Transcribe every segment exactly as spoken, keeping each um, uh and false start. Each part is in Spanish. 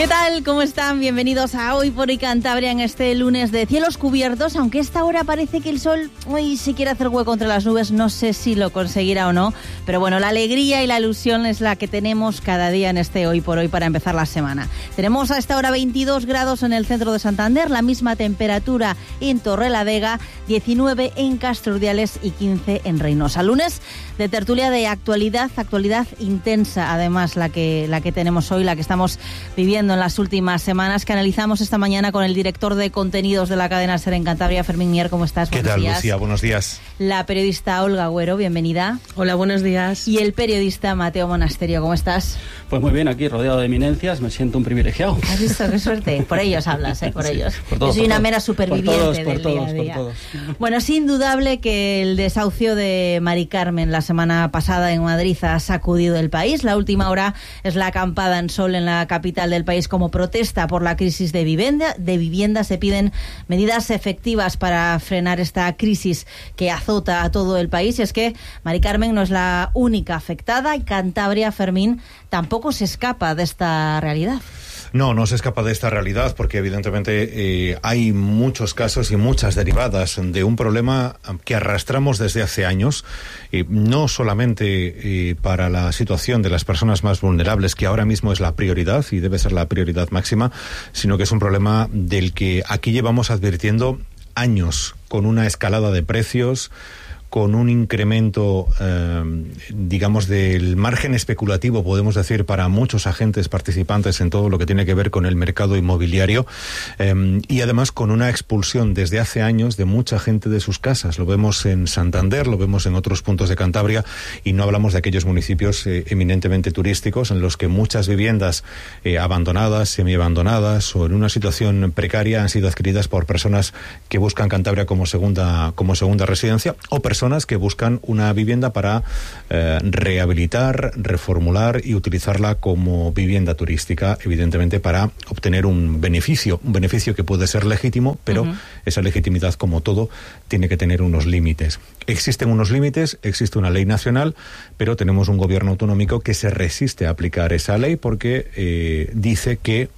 ¿Qué tal? ¿Cómo están? Bienvenidos a Hoy por Hoy Cantabria en este lunes de cielos cubiertos, aunque a esta hora parece que el sol hoy sí quiere hacer hueco entre las nubes, no sé si lo conseguirá o no, pero bueno, la alegría y la ilusión es la que tenemos cada día en este Hoy por Hoy para empezar la semana. Tenemos a esta hora veintidós grados en el centro de Santander, la misma temperatura en Torrelavega, diecinueve en Castrurdiales y quince en Reynosa. Lunes de tertulia de actualidad, actualidad intensa además la que, la que tenemos hoy, la que estamos viviendo en las últimas semanas, que analizamos esta mañana con el director de contenidos de la cadena SER en Cantabria, Fermín Mier. ¿Cómo estás? ¿Qué tal, Lucía? Buenos días. La periodista Olga Agüero, bienvenida. Hola, buenos días. Y el periodista Mateo Monasterio, ¿cómo estás? Pues muy bien, aquí rodeado de eminencias, me siento un privilegiado. ¿Has visto? Qué suerte. Por ellos hablas, ¿eh? Por sí, ellos. Por todos, Yo soy por una todos, mera superviviente por todos, del por todos, día a día. Por todos. Bueno, es indudable que el desahucio de Mari Carmen la semana pasada en Madrid ha sacudido el país. La última hora es la acampada en Sol en la capital del país como protesta por la crisis de vivienda. De vivienda se piden medidas efectivas para frenar esta crisis que azota a todo el país. Y es que Mari Carmen no es la única afectada y Cantabria, Fermín, tampoco se escapa de esta realidad. No, no se escapa de esta realidad porque evidentemente eh, hay muchos casos y muchas derivadas de un problema que arrastramos desde hace años, eh, no solamente eh, para la situación de las personas más vulnerables, que ahora mismo es la prioridad y debe ser la prioridad máxima, sino que es un problema del que aquí llevamos advirtiendo años, con una escalada de precios, con un incremento, eh, digamos, del margen especulativo, podemos decir, para muchos agentes participantes en todo lo que tiene que ver con el mercado inmobiliario, eh, y además con una expulsión desde hace años de mucha gente de sus casas. Lo vemos en Santander, lo vemos en otros puntos de Cantabria, y no hablamos de aquellos municipios eh, eminentemente turísticos en los que muchas viviendas eh, abandonadas, semiabandonadas o en una situación precaria han sido adquiridas por personas que buscan Cantabria como segunda, como segunda residencia, o personas personas que buscan una vivienda para eh, rehabilitar, reformular y utilizarla como vivienda turística, evidentemente para obtener un beneficio, un beneficio que puede ser legítimo, pero uh-huh. esa legitimidad, como todo, tiene que tener unos límites. Existen unos límites, existe una ley nacional, pero tenemos un gobierno autonómico que se resiste a aplicar esa ley porque eh, dice que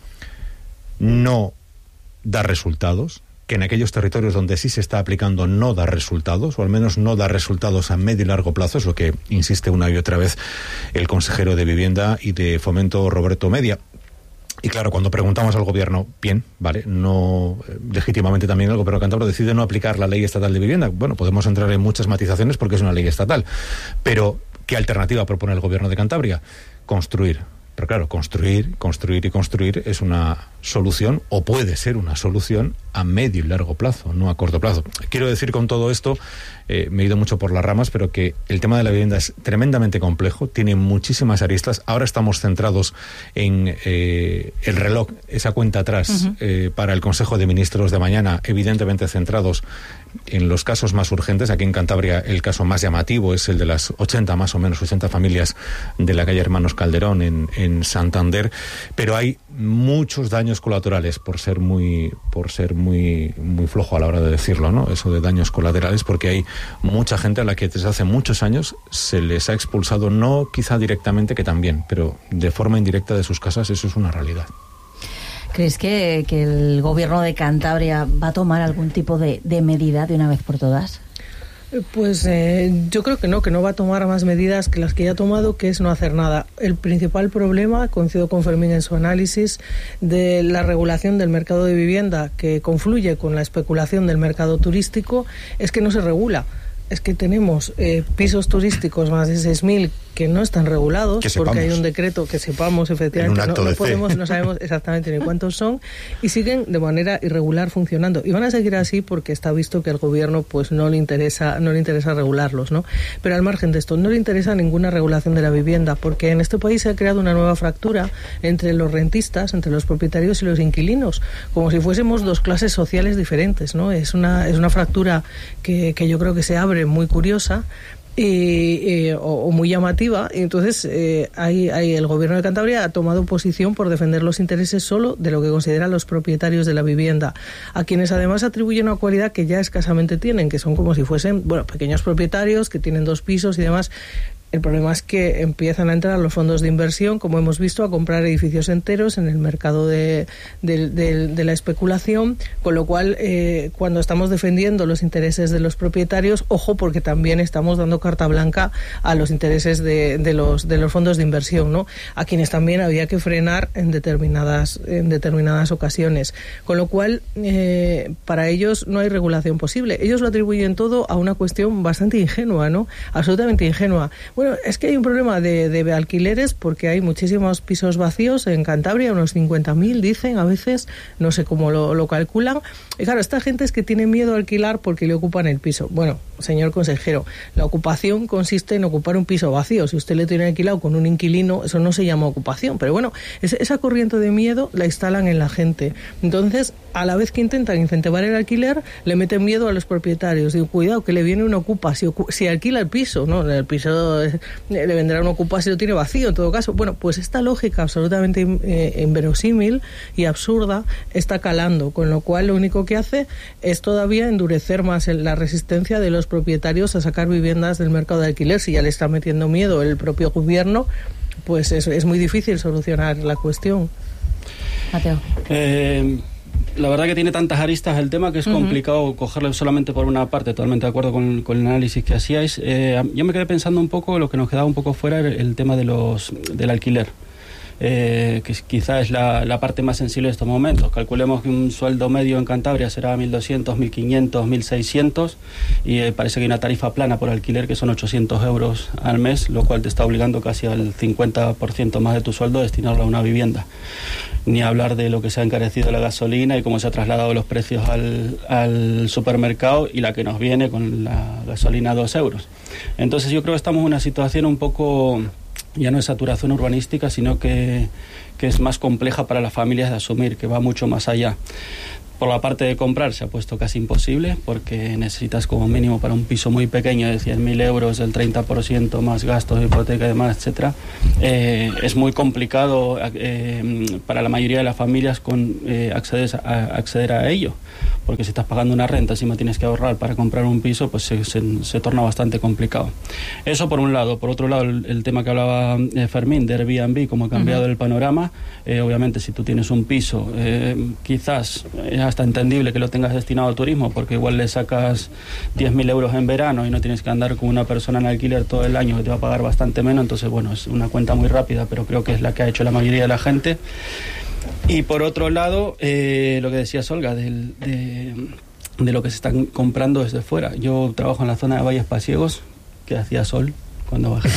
no da resultados, que en aquellos territorios donde sí se está aplicando no da resultados, o al menos no da resultados a medio y largo plazo, es lo que insiste una y otra vez el consejero de Vivienda y de Fomento, Roberto Media. Y claro, cuando preguntamos al gobierno, bien, vale, no, legítimamente también el gobierno cántabro decide no aplicar la ley estatal de vivienda. Bueno, podemos entrar en muchas matizaciones porque es una ley estatal, pero ¿qué alternativa propone el gobierno de Cantabria? Construir. Pero claro, construir, construir y construir es una solución, o puede ser una solución, a medio y largo plazo, no a corto plazo. Quiero decir con todo esto, eh, me he ido mucho por las ramas, pero que el tema de la vivienda es tremendamente complejo, tiene muchísimas aristas. Ahora estamos centrados en eh, el reloj, esa cuenta atrás, uh-huh. eh, para el Consejo de Ministros de mañana, evidentemente centrados en los casos más urgentes. Aquí en Cantabria el caso más llamativo es el de las ochenta, más o menos ochenta familias de la calle Hermanos Calderón en, en Santander, pero hay muchos daños colaterales, por ser muy por ser muy muy flojo a la hora de decirlo, ¿no? Eso de daños colaterales, porque hay mucha gente a la que desde hace muchos años se les ha expulsado, no quizá directamente, que también, pero de forma indirecta de sus casas. Eso es una realidad. ¿Crees que, que el gobierno de Cantabria va a tomar algún tipo de, de medida de una vez por todas? Pues eh, yo creo que no, que no va a tomar más medidas que las que ya ha tomado, que es no hacer nada. El principal problema, coincido con Fermín en su análisis, de la regulación del mercado de vivienda, que confluye con la especulación del mercado turístico, es que no se regula. Es que tenemos eh, pisos turísticos, más de seis mil, que no están regulados, porque hay un decreto, que sepamos efectivamente, no, no podemos, no sabemos exactamente ni cuántos son, y siguen de manera irregular funcionando. Y van a seguir así porque está visto que al gobierno pues no le interesa, no le interesa regularlos, ¿no? Pero al margen de esto, no le interesa ninguna regulación de la vivienda, porque en este país se ha creado una nueva fractura entre los rentistas, entre los propietarios y los inquilinos, como si fuésemos dos clases sociales diferentes, ¿no? Es una, es una fractura que, que yo creo que se abre muy curiosa, eh, eh, o, o muy llamativa. Y entonces eh, ahí, ahí el gobierno de Cantabria ha tomado posición por defender los intereses solo de lo que consideran los propietarios de la vivienda, a quienes además atribuyen una cualidad que ya escasamente tienen, que son como si fuesen, bueno, pequeños propietarios que tienen dos pisos y demás. El problema es que empiezan a entrar los fondos de inversión, como hemos visto, a comprar edificios enteros en el mercado de, de, de, de la especulación, con lo cual, eh, cuando estamos defendiendo los intereses de los propietarios, ojo, porque también estamos dando carta blanca a los intereses de, de, los, de los fondos de inversión, ¿no? A quienes también había que frenar en determinadas, en determinadas ocasiones. Con lo cual, eh, para ellos no hay regulación posible. Ellos lo atribuyen todo a una cuestión bastante ingenua, ¿no? Absolutamente ingenua. Bueno, es que hay un problema de, de alquileres porque hay muchísimos pisos vacíos en Cantabria, unos cincuenta mil dicen a veces, no sé cómo lo, lo calculan. Y claro, esta gente es que tiene miedo a alquilar porque le ocupan el piso. Bueno, señor consejero, la ocupación consiste en ocupar un piso vacío. Si usted le tiene alquilado con un inquilino, eso no se llama ocupación. Pero bueno, es, esa corriente de miedo la instalan en la gente. Entonces, a la vez que intentan incentivar el alquiler, le meten miedo a los propietarios. Digo, cuidado, que le viene una ocupa. Si, ocu- si alquila el piso, ¿no? El piso le vendrá una ocupa si lo tiene vacío, en todo caso. Bueno, pues esta lógica absolutamente eh, inverosímil y absurda está calando, con lo cual lo único que hace es todavía endurecer más la resistencia de los propietarios a sacar viviendas del mercado de alquiler. Si ya le está metiendo miedo el propio gobierno, pues es, es muy difícil solucionar la cuestión. Mateo. Eh... La verdad que tiene tantas aristas el tema que es uh-huh. complicado cogerlo solamente por una parte. Totalmente de acuerdo con, con el análisis que hacíais. Eh, yo me quedé pensando un poco, lo que nos quedaba un poco fuera, el, el tema de los del alquiler. Eh, que quizá es la, la parte más sensible de estos momentos. Calculemos que un sueldo medio en Cantabria será mil doscientos, mil quinientos, mil seiscientos y eh, parece que hay una tarifa plana por alquiler que son ochocientos euros al mes, lo cual te está obligando casi al cincuenta por ciento más de tu sueldo a destinarlo a una vivienda. Ni hablar de lo que se ha encarecido la gasolina y cómo se ha trasladado los precios al, al supermercado y la que nos viene con la gasolina a dos euros. Entonces yo creo que estamos en una situación un poco... ya no es saturación urbanística, sino que, que es más compleja para las familias de asumir, que va mucho más allá. Por la parte de comprar se ha puesto casi imposible, porque necesitas como mínimo para un piso muy pequeño de cien mil euros, el treinta por ciento más gastos de hipoteca y demás, etcétera. Eh, es muy complicado eh, para la mayoría de las familias con, eh, acceder, a, acceder a ello, porque si estás pagando una renta, encima tienes que ahorrar para comprar un piso, pues se, se, se torna bastante complicado. Eso por un lado. Por otro lado, el, el tema que hablaba eh, Fermín de Airbnb, cómo ha cambiado uh-huh. el panorama. Eh, obviamente, si tú tienes un piso, eh, quizás es hasta entendible que lo tengas destinado a turismo, porque igual le sacas diez mil euros en verano y no tienes que andar con una persona en alquiler todo el año que te va a pagar bastante menos. Entonces, bueno, es una cuenta muy rápida, pero creo que es la que ha hecho la mayoría de la gente. Y por otro lado, eh, lo que decías, Olga, del, de, de lo que se están comprando desde fuera. Yo trabajo en la zona de Valles Pasiegos, que hacía sol cuando bajé.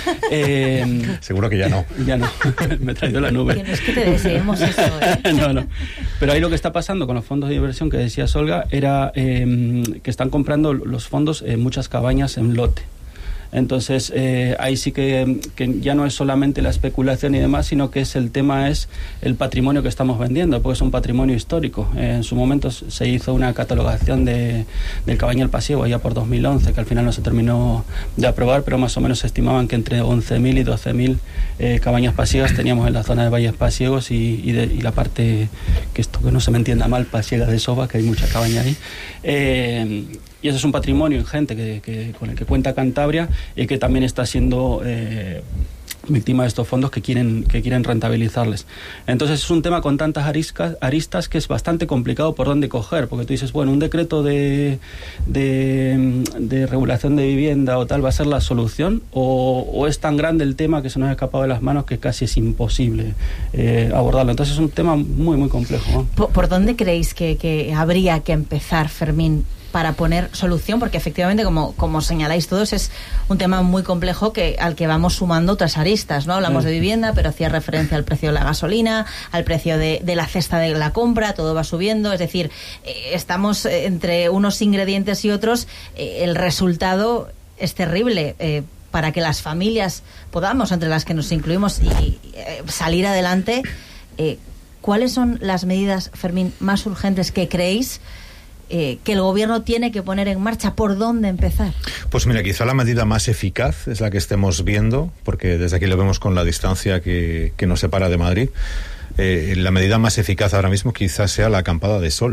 Eh, Seguro que ya no. Ya no, me he traído la nube. Que no es que te deseemos eso, ¿eh? No, no. Pero ahí lo que está pasando con los fondos de inversión que decías, Olga, era eh, que están comprando los fondos en muchas cabañas en lote. Entonces, eh, ahí sí que, que ya no es solamente la especulación y demás, sino que es el tema es el patrimonio que estamos vendiendo, porque es un patrimonio histórico. Eh, en su momento se hizo una catalogación de, del Cabañal Pasiego, allá por dos mil once, que al final no se terminó de aprobar, pero más o menos se estimaban que entre once mil y doce mil eh, cabañas pasiegas teníamos en la zona de Valles Pasiegos y, y, de, y la parte, que esto que no se me entienda mal, pasiega de Soba, que hay mucha cabaña ahí. Eh, y eso es un patrimonio ingente que, que, con el que cuenta Cantabria y que también está siendo eh, víctima de estos fondos que quieren que quieren rentabilizarles. Entonces es un tema con tantas aristas, aristas que es bastante complicado por dónde coger, porque tú dices, bueno, un decreto de, de, de regulación de vivienda o tal va a ser la solución, o, o es tan grande el tema que se nos ha escapado de las manos que casi es imposible eh, abordarlo. Entonces es un tema muy, muy complejo, ¿no? ¿Por, por dónde creéis que, que habría que empezar, Fermín, para poner solución? Porque efectivamente, como, como señaláis todos, es un tema muy complejo que al que vamos sumando otras aristas, ¿no? Hablamos de vivienda, pero hacía referencia al precio de la gasolina, al precio de, de la cesta de la compra, todo va subiendo, es decir, eh, estamos entre unos ingredientes y otros, eh, el resultado es terrible. Eh, para que las familias podamos, entre las que nos incluimos, y, eh, salir adelante, eh, ¿cuáles son las medidas, Fermín, más urgentes que creéis Eh, que el gobierno tiene que poner en marcha? ¿Por dónde empezar? Pues mira, quizá la medida más eficaz es la que estemos viendo, porque desde aquí lo vemos con la distancia que, que nos separa de Madrid. Eh, la medida más eficaz ahora mismo quizás sea la acampada de sol.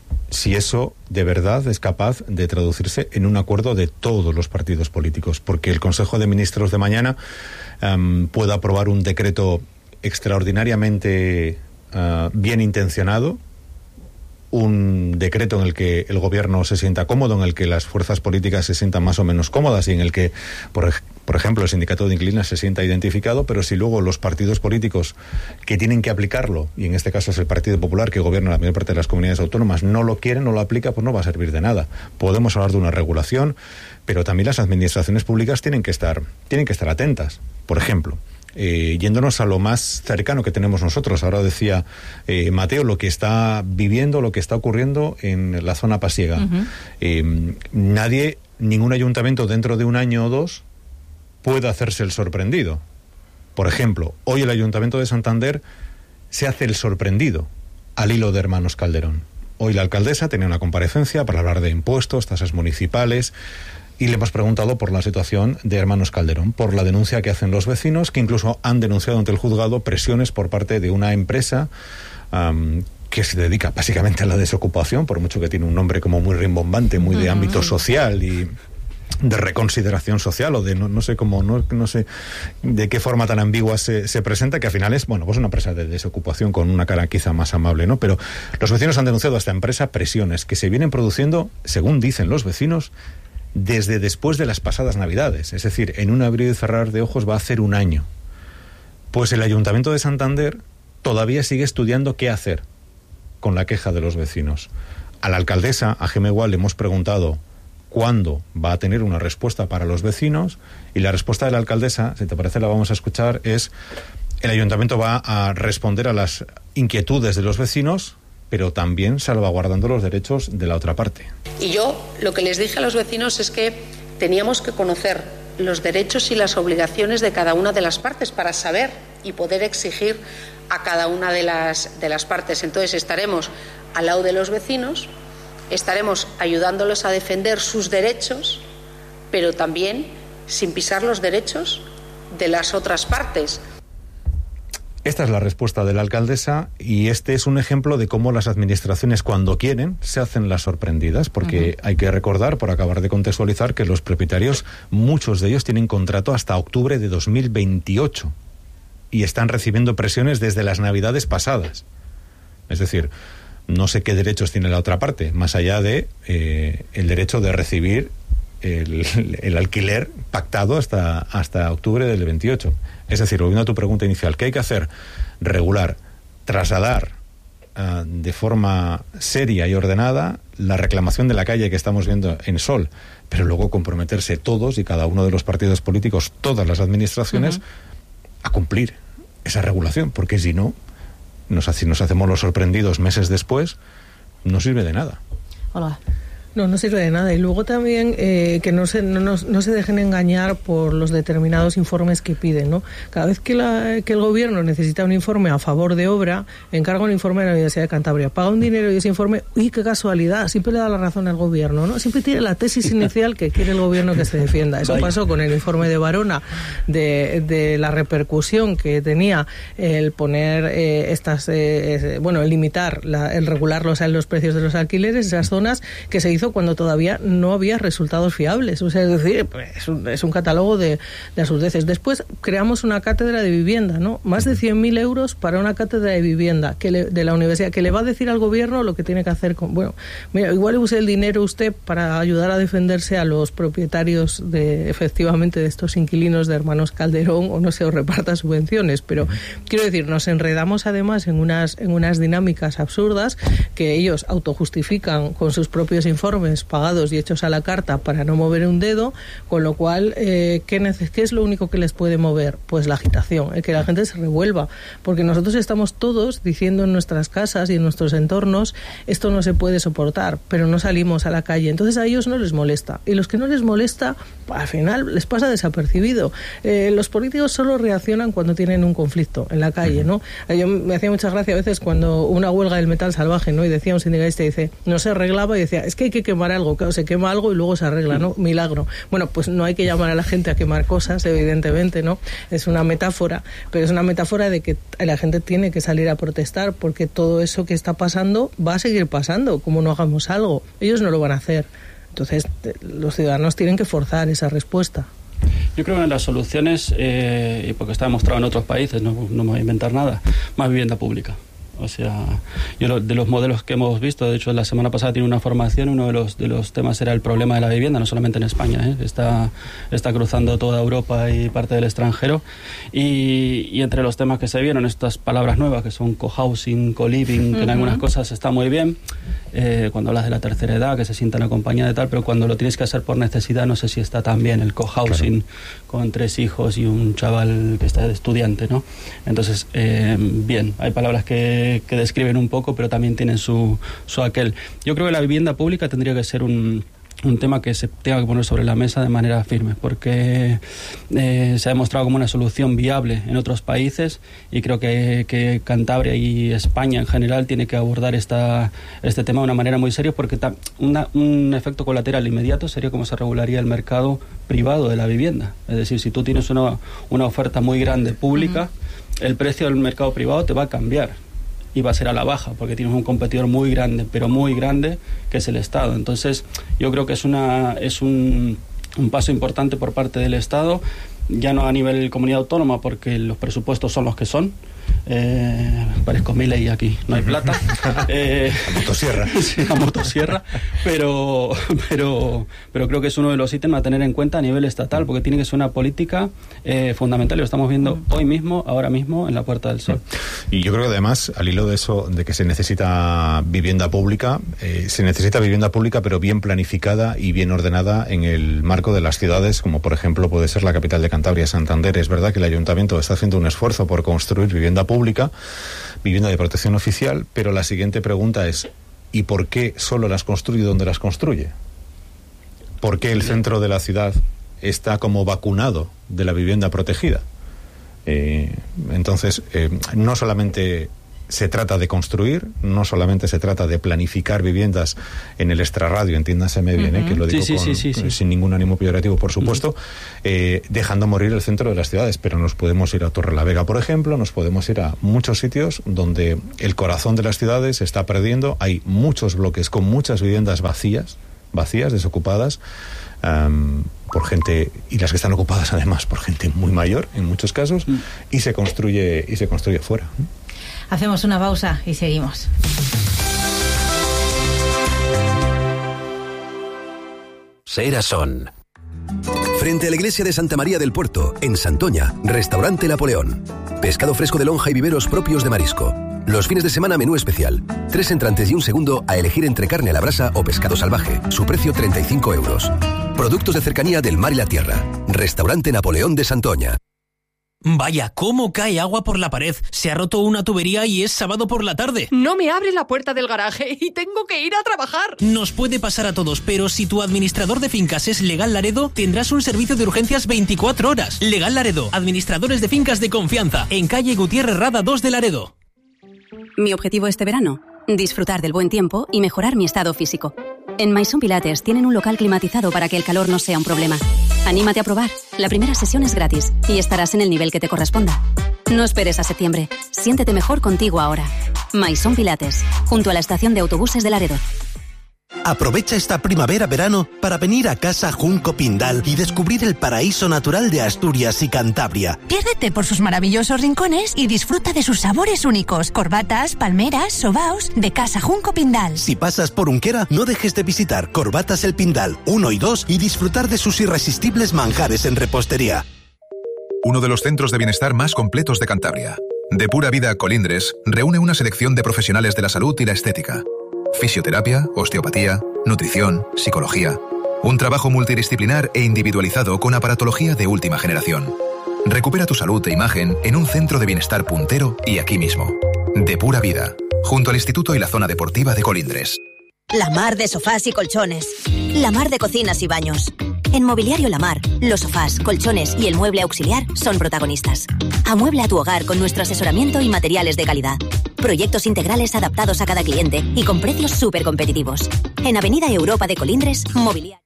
si eso de verdad es capaz de traducirse en un acuerdo de todos los partidos políticos, porque el Consejo de Ministros de mañana um, pueda aprobar un decreto extraordinariamente uh, bien intencionado, un decreto en el que el gobierno se sienta cómodo, en el que las fuerzas políticas se sientan más o menos cómodas y en el que, por, por ejemplo, el sindicato de inquilinos se sienta identificado, pero si luego los partidos políticos que tienen que aplicarlo, y en este caso es el Partido Popular que gobierna la mayor parte de las comunidades autónomas, no lo quieren, no lo aplica, pues no va a servir de nada. Podemos hablar de una regulación, pero también las administraciones públicas tienen que estar, tienen que estar atentas. Por ejemplo, Eh, yéndonos a lo más cercano que tenemos nosotros. Ahora decía eh, Mateo lo que está viviendo, lo que está ocurriendo en la zona pasiega. Uh-huh. Eh, nadie, ningún ayuntamiento dentro de un año o dos puede hacerse el sorprendido. Por ejemplo, hoy el Ayuntamiento de Santander se hace el sorprendido al hilo de Hermanos Calderón. Hoy la alcaldesa tenía una comparecencia para hablar de impuestos, tasas municipales, y le hemos preguntado por la situación de Hermanos Calderón, por la denuncia que hacen los vecinos, que incluso han denunciado ante el juzgado presiones por parte de una empresa um, que se dedica básicamente a la desocupación, por mucho que tiene un nombre como muy rimbombante, muy de uh-huh. ámbito social y de reconsideración social, o de no, no sé cómo, no, no sé de qué forma tan ambigua se, se presenta, que al final es, bueno, pues una empresa de desocupación con una cara quizá más amable, ¿no? Pero los vecinos han denunciado a esta empresa presiones que se vienen produciendo, según dicen los vecinos, desde después de las pasadas Navidades, es decir, en un abrir y cerrar de ojos va a hacer un año. Pues el Ayuntamiento de Santander todavía sigue estudiando qué hacer con la queja de los vecinos. A la alcaldesa, a Gemma Igual, le hemos preguntado cuándo va a tener una respuesta para los vecinos, y la respuesta de la alcaldesa, si te parece la vamos a escuchar, es: el Ayuntamiento va a responder a las inquietudes de los vecinos, pero también salvaguardando los derechos de la otra parte. Y yo lo que les dije a los vecinos es que teníamos que conocer los derechos y las obligaciones de cada una de las partes para saber y poder exigir a cada una de las, de las partes. Entonces estaremos al lado de los vecinos, estaremos ayudándolos a defender sus derechos, pero también sin pisar los derechos de las otras partes. Esta es la respuesta de la alcaldesa, y este es un ejemplo de cómo las administraciones, cuando quieren, se hacen las sorprendidas, porque uh-huh. hay que recordar, por acabar de contextualizar, que los propietarios, muchos de ellos tienen contrato hasta octubre de dos mil veintiocho y están recibiendo presiones desde las Navidades pasadas. Es decir, no sé qué derechos tiene la otra parte, más allá de eh, el derecho de recibir el, el alquiler pactado hasta, hasta octubre del veintiocho. Es decir, volviendo a tu pregunta inicial, ¿qué hay que hacer? Regular, trasladar uh, de forma seria y ordenada la reclamación de la calle que estamos viendo en Sol, pero luego comprometerse todos y cada uno de los partidos políticos, todas las administraciones, uh-huh. a cumplir esa regulación, porque si no, nos, si nos hacemos los sorprendidos meses después, no sirve de nada. Hola. No, no sirve de nada. Y luego también eh, que no se, no, no, no se dejen engañar por los determinados informes que piden, ¿no? Cada vez que, la, que el gobierno necesita un informe a favor de obra, encarga un informe a la Universidad de Cantabria, paga un dinero y ese informe, ¡uy, qué casualidad! Siempre le da la razón al gobierno, ¿no? Siempre tiene la tesis inicial que quiere el gobierno que se defienda. Eso pasó con el informe de Varona, de, de la repercusión que tenía el poner eh, estas, eh, bueno, el limitar, la, el regular los, los precios de los alquileres, esas zonas que se hizo cuando todavía no había resultados fiables. O sea, es decir, pues, es, un, es un catálogo de, de absurdeces. Después creamos una cátedra de vivienda, ¿no? Más de cien mil euros para una cátedra de vivienda que le, de la universidad, que le va a decir al gobierno lo que tiene que hacer. Con, bueno, mira, igual use el dinero usted para ayudar a defenderse a los propietarios de, efectivamente, de estos inquilinos de Hermanos Calderón, o no sé, o reparta subvenciones. Pero quiero decir, nos enredamos además en unas, en unas dinámicas absurdas que ellos autojustifican con sus propios informes pagados y hechos a la carta para no mover un dedo, con lo cual, eh, ¿qué, neces- ¿qué es lo único que les puede mover? Pues la agitación, el que la gente se revuelva, porque nosotros estamos todos diciendo en nuestras casas y en nuestros entornos, esto no se puede soportar, pero no salimos a la calle. Entonces a ellos no les molesta, y los que no les molesta, al final les pasa desapercibido. Eh, los políticos solo reaccionan cuando tienen un conflicto en la calle, ¿no? Yo me hacía mucha gracia a veces cuando una huelga del metal salvaje, ¿no? Y decía un sindicalista, dice, no se arreglaba, y decía, es que hay que que quemar algo, claro, se quema algo y luego se arregla, ¿no? Milagro. Bueno, pues no hay que llamar a la gente a quemar cosas, evidentemente, ¿no? Es una metáfora, pero es una metáfora de que la gente tiene que salir a protestar porque todo eso que está pasando va a seguir pasando, como no hagamos algo. Ellos no lo van a hacer. Entonces, los ciudadanos tienen que forzar esa respuesta. Yo creo que una de las soluciones, eh, y porque está demostrado en otros países, no, no me voy a inventar nada, más vivienda pública. O sea, yo lo, de los modelos que hemos visto, de hecho la semana pasada tiene una formación, uno de los de los temas era el problema de la vivienda, no solamente en España, ¿eh? está, está cruzando toda Europa y parte del extranjero, y, y entre los temas que se vieron, estas palabras nuevas que son cohousing, co-living, que en algunas cosas está muy bien, eh, cuando hablas de la tercera edad, que se sientan acompañadas de tal, pero cuando lo tienes que hacer por necesidad, no sé si está tan bien el cohousing, claro, con tres hijos y un chaval que está de estudiante, ¿no? Entonces, eh, bien, hay palabras que que describen un poco, pero también tienen su, su aquel. Yo creo que la vivienda pública tendría que ser un, un tema que se tenga que poner sobre la mesa de manera firme, porque eh, se ha demostrado como una solución viable en otros países, y creo que, que Cantabria y España en general tiene que abordar esta, este tema de una manera muy seria, porque ta, una, un efecto colateral inmediato sería cómo se regularía el mercado privado de la vivienda. Es decir, si tú tienes una, una oferta muy grande pública, uh-huh, el precio del mercado privado te va a cambiar y va a ser a la baja, porque tienes un competidor muy grande, pero muy grande, que es el Estado. Entonces, yo creo que es una es un, un paso importante por parte del Estado, ya no a nivel comunidad autónoma, porque los presupuestos son los que son. Eh, parezco Milei aquí, no hay plata. Eh, a motosierra. Sí, a motosierra. Pero, pero, pero creo que es uno de los ítems a tener en cuenta a nivel estatal, porque tiene que ser una política eh, fundamental, y lo estamos viendo hoy mismo, ahora mismo, en la Puerta del Sol. Y yo creo que además, al hilo de eso, de que se necesita vivienda pública, eh, se necesita vivienda pública, pero bien planificada y bien ordenada en el marco de las ciudades, como por ejemplo puede ser la capital de Cantabria, Santander. Es verdad que el Ayuntamiento está haciendo un esfuerzo por construir vivienda pública, vivienda de protección oficial, pero la siguiente pregunta es: ¿y por qué solo las construye donde las construye? ¿Por qué el centro de la ciudad está como vacunado de la vivienda protegida? Eh, entonces, eh, no solamente se trata de construir, no solamente se trata de planificar viviendas en el extrarradio, entiéndaseme bien, uh-huh, eh, que lo digo sí, con, sí, sí, sí. sin ningún ánimo peyorativo, por supuesto, uh-huh, eh, dejando morir el centro de las ciudades, pero nos podemos ir a Torrelavega, por ejemplo, nos podemos ir a muchos sitios donde el corazón de las ciudades se está perdiendo. Hay muchos bloques con muchas viviendas vacías, vacías, desocupadas, um, por gente, y las que están ocupadas además por gente muy mayor en muchos casos, uh-huh, y se construye y se construye fuera. Hacemos una pausa y seguimos. Serasón. Frente a la iglesia de Santa María del Puerto, en Santoña, Restaurante Napoleón. Pescado fresco de lonja y viveros propios de marisco. Los fines de semana, menú especial. Tres entrantes y un segundo a elegir entre carne a la brasa o pescado salvaje. Su precio treinta y cinco euros. Productos de cercanía del mar y la tierra. Restaurante Napoleón de Santoña. Vaya, cómo cae agua por la pared. Se ha roto una tubería y es sábado por la tarde. No me abre la puerta del garaje y tengo que ir a trabajar. Nos puede pasar a todos, pero si tu administrador de fincas es Legal Laredo, tendrás un servicio de urgencias veinticuatro horas. Legal Laredo, administradores de fincas de confianza, en calle Gutiérrez Rada dos de Laredo. Mi objetivo este verano: disfrutar del buen tiempo y mejorar mi estado físico. En Maison Pilates tienen un local climatizado para que el calor no sea un problema. Anímate a probar. La primera sesión es gratis y estarás en el nivel que te corresponda. No esperes a septiembre. Siéntete mejor contigo ahora. Maison Pilates, junto a la estación de autobuses de Laredo. Aprovecha esta primavera-verano para venir a Casa Junco Pindal y descubrir el paraíso natural de Asturias y Cantabria. Piérdete por sus maravillosos rincones y disfruta de sus sabores únicos. Corbatas, palmeras, sobaos de Casa Junco Pindal. Si pasas por Unquera, no dejes de visitar Corbatas el Pindal uno y dos y disfrutar de sus irresistibles manjares en repostería. Uno de los centros de bienestar más completos de Cantabria. De Pura Vida Colindres reúne una selección de profesionales de la salud y la estética. Fisioterapia, osteopatía, nutrición, psicología. Un trabajo multidisciplinar e individualizado con aparatología de última generación. Recupera tu salud e imagen en un centro de bienestar puntero y aquí mismo. De Pura Vida, junto al Instituto y la Zona Deportiva de Colindres. La Mar de sofás y colchones. La Mar de cocinas y baños. En Mobiliario La Mar, los sofás, colchones y el mueble auxiliar son protagonistas. Amuebla tu hogar con nuestro asesoramiento y materiales de calidad. Proyectos integrales adaptados a cada cliente y con precios súper competitivos. En Avenida Europa de Colindres, Mobiliario.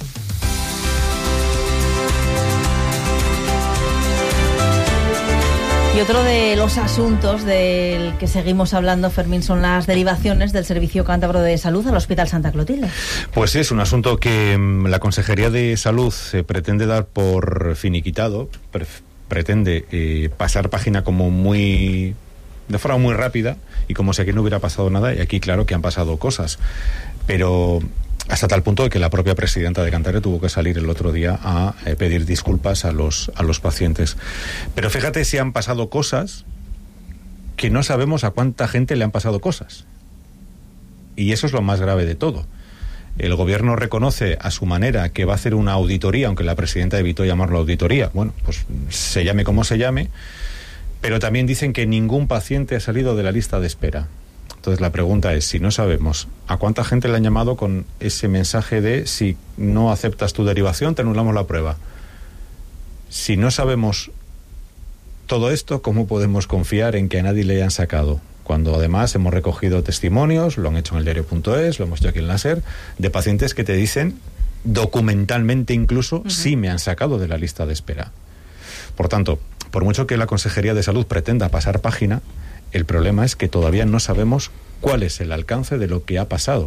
Y otro de los asuntos del que seguimos hablando, Fermín, son las derivaciones del Servicio Cántabro de Salud al Hospital Santa Clotilde. Pues sí, es un asunto que la Consejería de Salud se pretende dar por finiquitado, pre- pretende eh, pasar página como muy... de forma muy rápida y como si aquí no hubiera pasado nada, y aquí claro que han pasado cosas, pero hasta tal punto de que la propia presidenta de Cantabria tuvo que salir el otro día a eh, pedir disculpas a los, a los pacientes. Pero fíjate si han pasado cosas que no sabemos a cuánta gente le han pasado cosas. Y eso es lo más grave de todo. El gobierno reconoce a su manera que va a hacer una auditoría, aunque la presidenta evitó llamarlo auditoría. Bueno, pues se llame como se llame, pero también dicen que ningún paciente ha salido de la lista de espera. Entonces la pregunta es, si no sabemos a cuánta gente le han llamado con ese mensaje de si no aceptas tu derivación, te anulamos la prueba. Si no sabemos todo esto, ¿cómo podemos confiar en que a nadie le hayan sacado? Cuando además hemos recogido testimonios, lo han hecho en el diario punto es, lo hemos hecho aquí en Láser, de pacientes que te dicen, documentalmente incluso, uh-huh. sí me han sacado de la lista de espera. Por tanto, por mucho que la Consejería de Salud pretenda pasar página, el problema es que todavía no sabemos cuál es el alcance de lo que ha pasado.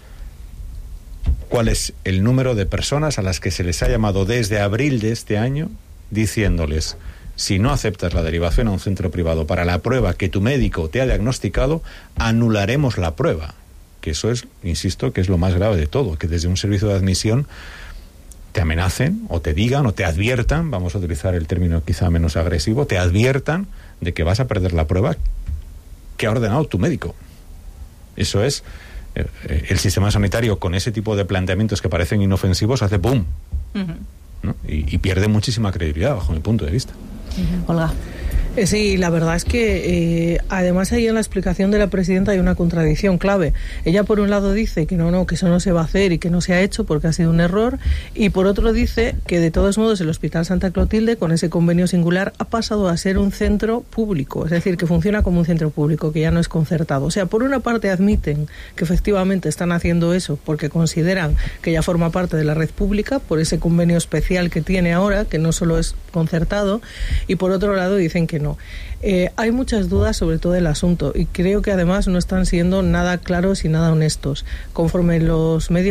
Cuál es el número de personas a las que se les ha llamado desde abril de este año diciéndoles, si no aceptas la derivación a un centro privado para la prueba que tu médico te ha diagnosticado, anularemos la prueba. Que eso es, insisto, que es lo más grave de todo, que desde un servicio de admisión te amenacen o te digan o te adviertan, vamos a utilizar el término quizá menos agresivo, te adviertan de que vas a perder la prueba que ha ordenado tu médico. Eso es, eh, el sistema sanitario con ese tipo de planteamientos que parecen inofensivos hace ¡pum! Uh-huh. ¿No? Y, y pierde muchísima credibilidad bajo mi punto de vista. Uh-huh. Olga. Eh, sí, la verdad es que eh, además ahí en la explicación de la presidenta hay una contradicción clave. Ella por un lado dice que no, no, que eso no se va a hacer y que no se ha hecho porque ha sido un error, y por otro dice que de todos modos el Hospital Santa Clotilde con ese convenio singular ha pasado a ser un centro público, es decir, que funciona como un centro público, que ya no es concertado. O sea, por una parte admiten que efectivamente están haciendo eso porque consideran que ya forma parte de la red pública por ese convenio especial que tiene ahora, que no solo es concertado, y por otro lado dicen que no. Eh, hay muchas dudas sobre todo el asunto y creo que además no están siendo nada claros y nada honestos. Conforme los medios